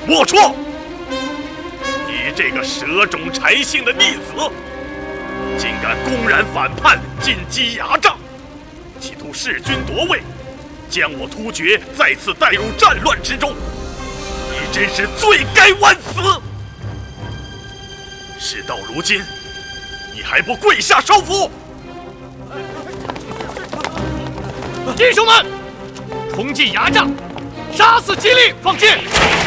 龌龊！你这个蛇种柴姓的逆子，竟敢公然反叛，进击牙帐，企图弑君夺位，将我突厥再次带入战乱之中，你真是罪该万死！事到如今，你还不跪下受俘？ 弟兄们，冲进牙帐，杀死吉利！放箭！